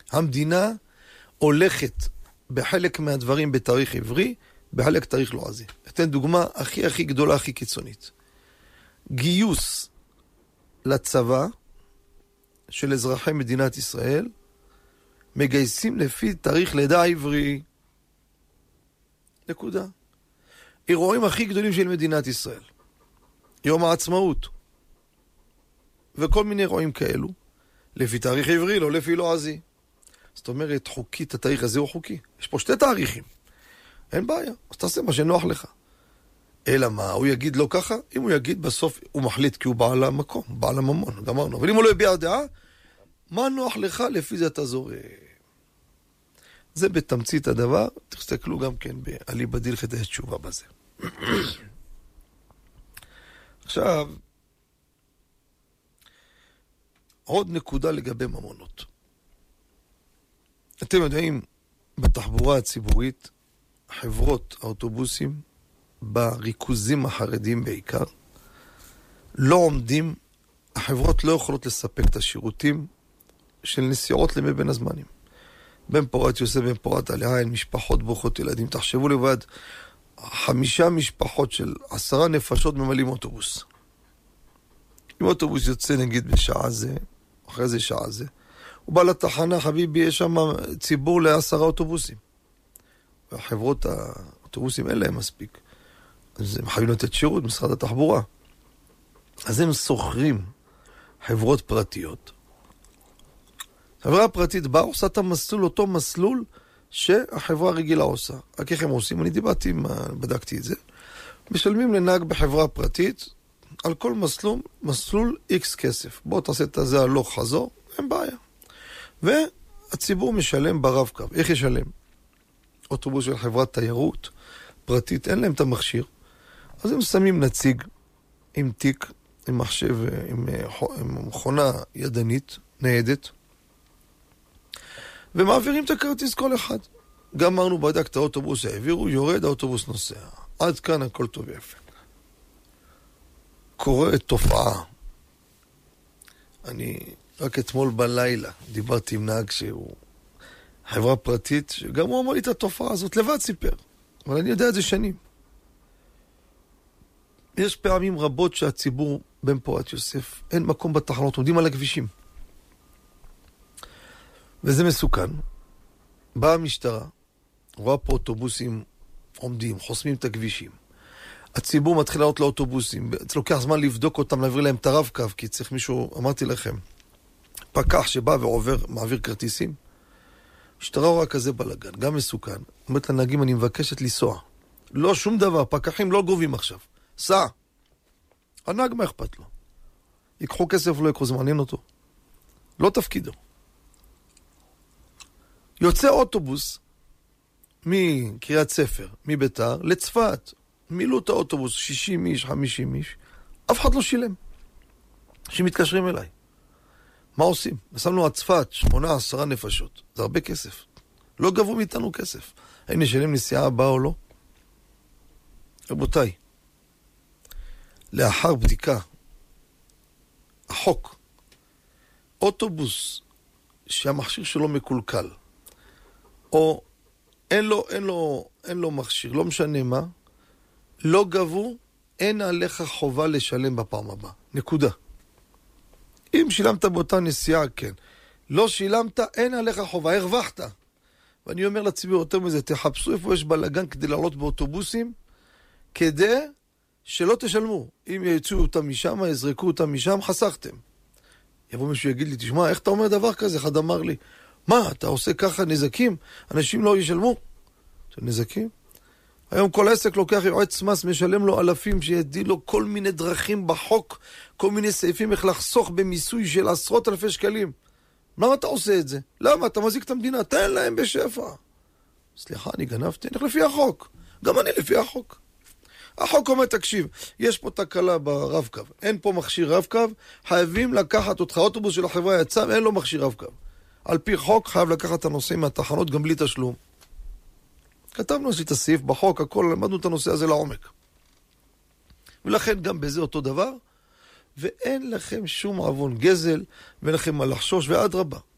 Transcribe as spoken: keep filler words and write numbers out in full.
המדינה הולכת בחלק מהדברים בתאריך עברי, בחלק תאריך לועזי. אתן דוגמה הכי הכי גדולה, הכי קיצונית. גיוס לצבא של אזרחי מדינת ישראל, מגייסים לפי תאריך לידה עברי. נקודה. אירועים הכי גדולים של מדינת ישראל. יום העצמאות. וכל מיני אירועים כאלו. לפי תאריך עברי, לא לפי לועזי. זאת אומרת, חוקית, התאריך הזה הוא חוקי. יש פה שתי תאריכים. אין בעיה. אז תעשה מה שנוח לך. אלא מה? הוא יגיד לא ככה? אם הוא יגיד בסוף, הוא מחליט כי הוא בעל המקום, בעל הממון. גמרנו. אבל אם הוא לא יביע דעה, מה נוח לך? לפי זה אתה זורם. זה בתמצית הדבר. תסתכלו גם כן בעלי בדיל חטא תשובה בזה. עכשיו, עוד נקודה לגבי ממונות. אתם יודעים, בתחבורה הציבורית, חברות האוטובוסים, בריכוזים החרדיים בעיקר, לא עומדים, החברות לא יכולות לספק את השירותים של נסיעות לימי בין הזמנים. בן פורת יוסף, בן פורת עליין, משפחות ברוכות ילדים. תחשבו לבד, חמישה משפחות של עשרה נפשות ממלאים אוטובוס. אם אוטובוס יוצא נגיד בשעה זה, אחרי זה שעה זה, הוא בא לתחנה, חביבי, יש שם ציבור לעשרה אוטובוסים. והחברות האוטובוסים אין להם מספיק. אז הם חייבים לתת שירות, משרד התחבורה. אז הם סוחרים חברות פרטיות. חברה פרטית באה, עושה את המסלול, אותו מסלול שהחברה הרגילה עושה. רק איך הם עושים? אני דיברתי, בדקתי את זה. משלמים לנהג בחברה פרטית על כל מסלול, מסלול X כסף. בוא תעשה את זה הלוך חזור, אין בעיה. והציבור משלם ברב קו. איך ישלם? אוטובוס של חברת תיירות פרטית, אין להם את המכשיר. אז הם שמים נציג עם תיק, עם מחשב, עם, עם מכונה ידנית, ניידת, ומעבירים את הכרטיס כל אחד. גם אמרנו, בדק את האוטובוס, העבירו, יורד, האוטובוס נוסע. עד כאן הכל טוב ויפה. קורית תופעה. אני רק אתמול בלילה דיברתי עם נהג שהוא חברה פרטית, שגם הוא אמר לי את התופעה הזאת, לבד סיפר. אבל אני יודע את זה שנים. יש פעמים רבות שהציבור בן פורת יוסף, אין מקום בתחנות, עומדים על הכבישים. וזה מסוכן. באה המשטרה, רואה פה אוטובוסים עומדים, חוסמים את הכבישים. הציבור מתחיל לעלות לאוטובוסים, זה לוקח זמן לבדוק אותם, להעביר להם את הרב קו, כי צריך מישהו, אמרתי לכם, פקח שבא ועובר, מעביר כרטיסים. משטרה רואה כזה בלגן, גם מסוכן. אומרת לנהגים, אני מבקשת לנסוע. לא שום דבר, פקחים לא גובים עכשיו. סע. הנהג מה אכפת לו? ייקחו כסף, לא יקחו, זה מעניין אותו. לא תפקידו. יוצא אוטובוס מקריית ספר, מביתר, לצפת. מילאו את האוטובוס, שישים איש, חמישים איש. אף אחד לא שילם. שמתקשרים אליי. מה עושים? נסמנו הצפת, שמונה, עשרה נפשות. זה הרבה כסף. לא גבו מאיתנו כסף. האם נשלם נסיעה הבאה או לא? רבותיי, לאחר בדיקה, החוק, אוטובוס שהמכשיר שלו מקולקל, או אין לו, אין לו, אין לו מכשיר, לא משנה מה, לא גבו, אין עליך חובה לשלם בפעם הבאה. נקודה. אם שילמת באותה נסיעה, כן. לא שילמת, אין עליך חובה, הרווחת. ואני אומר לציבור יותר מזה, תחפשו איפה יש בלגן כדי לעלות באוטובוסים, כדי שלא תשלמו. אם יצאו אותם משם, יזרקו אותם משם, חסכתם. יבוא מישהו יגיד לי, תשמע, איך אתה אומר דבר כזה? אחד אמר לי, מה, אתה עושה ככה נזקים? אנשים לא ישלמו? זה נזקים? היום כל עסק לוקח יועץ מס, משלם לו אלפים, שידעי לו כל מיני דרכים בחוק, כל מיני סעיפים, איך לחסוך במיסוי של עשרות אלפי שקלים. למה אתה עושה את זה? למה? אתה מזיק את המדינה, תן להם בשפע. סליחה, אני גנבתי, אני לפי החוק. גם אני לפי החוק. החוק אומר, תקשיב, יש פה תקלה ברב קו, אין פה מכשיר רב קו, חייבים לקחת אותך, אוטובוס של החברה יצא, אין לו מכשיר רב קו. על פי חוק חייב לקחת את הנושא מהתחנות גם בלי תשלום. כתבנו את הסעיף בחוק, הכל, למדנו את הנושא הזה לעומק. ולכן גם בזה אותו דבר, ואין לכם שום עוון גזל, ואין לכם מה לחשוש, ועד רבה.